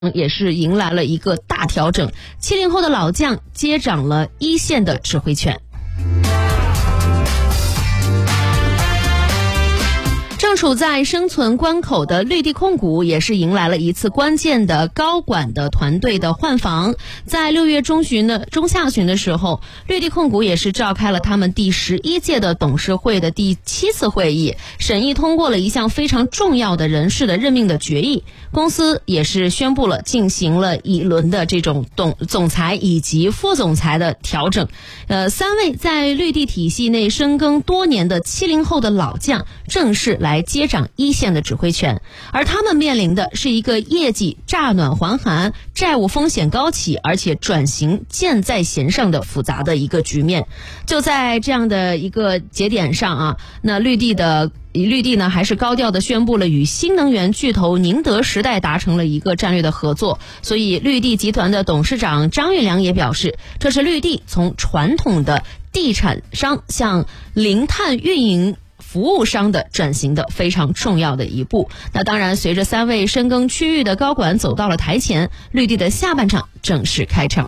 也是迎来了一个大调整，70后的老将接掌了一线的指挥权。正处在生存关口的绿地控股也是迎来了一次关键的高管的团队的换防。在6月中下旬的时候，绿地控股也是召开了他们第11届的董事会的第7次会议，审议通过了一项非常重要的人事的任命的决议。公司也是宣布了进行了一轮的这种总裁以及副总裁的调整。3位在绿地体系内深耕多年的70后的老将正式来接掌一线的指挥权，而他们面临的是一个业绩乍暖还寒、债务风险高企，而且转型箭在弦上的复杂的一个局面。就在这样的一个节点上啊，那绿地呢还是高调的宣布了与新能源巨头宁德时代达成了一个战略的合作。所以绿地集团的董事长张玉良也表示，这是绿地从传统的地产商向零碳运营服务商的转型的非常重要的一步。那当然，随着3位深耕区域的高管走到了台前，绿地的下半场正式开场。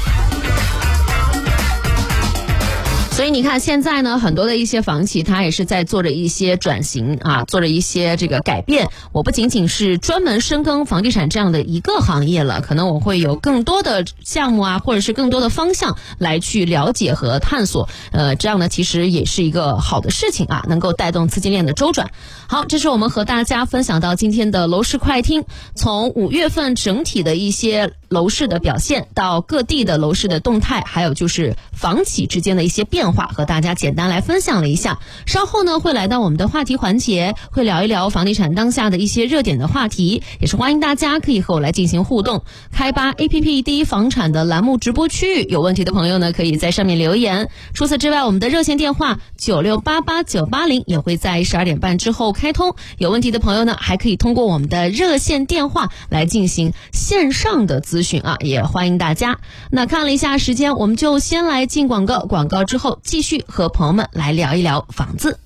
所以你看，现在呢，很多的一些房企它也是在做着一些转型啊，做着一些这个改变。我不仅仅是专门深耕房地产这样的一个行业了，可能我会有更多的项目啊，或者是更多的方向来去了解和探索。这样呢，其实也是一个好的事情啊，能够带动资金链的周转。好，这是我们和大家分享到今天的楼市快听，从5月份整体的一些楼市的表现，到各地的楼市的动态，还有就是房企之间的一些变化，和大家简单来分享了一下。稍后呢，会来到我们的话题环节，会聊一聊房地产当下的一些热点的话题，也是欢迎大家可以和我来进行互动。开吧 APP 第一房产的栏目直播区域，有问题的朋友呢，可以在上面留言。除此之外，我们的热线电话9688980也会在12点半之后开通，有问题的朋友呢，还可以通过我们的热线电话来进行线上的咨询啊，也欢迎大家。那看了一下时间，我们就先来进广告，广告之后继续和朋友们来聊一聊房子。